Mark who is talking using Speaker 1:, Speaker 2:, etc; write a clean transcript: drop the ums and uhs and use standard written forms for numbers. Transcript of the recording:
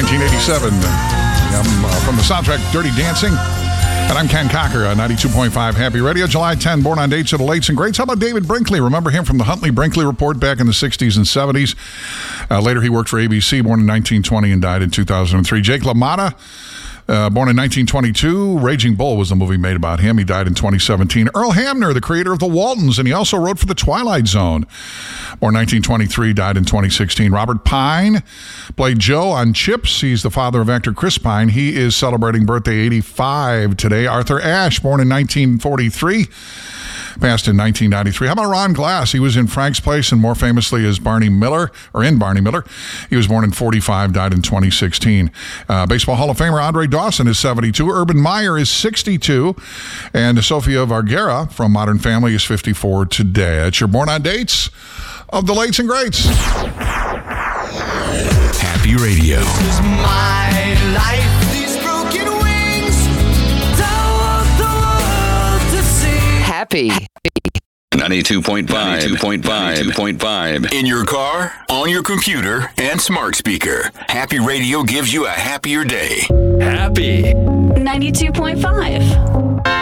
Speaker 1: 1987. From the soundtrack Dirty Dancing. And I'm Ken Cocker on 92.5 Happy Radio. July 10, born on dates of the lates and greats. How about David Brinkley? Remember him from the Huntley-Brinkley Report back in the 60s and 70s. Later, he worked for ABC, born in 1920 and died in 2003. Jake LaMotta, born in 1922. Raging Bull was the movie made about him. He died in 2017. Earl Hamner, the creator of The Waltons, and he also wrote for The Twilight Zone. Born 1923, died in 2016. Robert Pine played Joe on Chips. He's the father of actor Chris Pine. He is celebrating birthday 85 today. Arthur Ashe, born in 1943. Passed in 1993. How about Ron Glass? He was in Frank's Place and more famously as Barney Miller, or in Barney Miller. He was born in 45, died in 2016. Baseball Hall of Famer Andre Dawson is 72. Urban Meyer is 62. And Sofia Vergara from Modern Family is 54 today. That's your Born on Dates of the Lates and Greats.
Speaker 2: Happy Radio.
Speaker 3: This is my life. These broken wings. Don't want the world to see.
Speaker 4: Happy.
Speaker 2: 92.5. In your car, on your computer, and smart speaker. Happy Radio gives you a happier day.
Speaker 5: Happy.
Speaker 6: 92.5.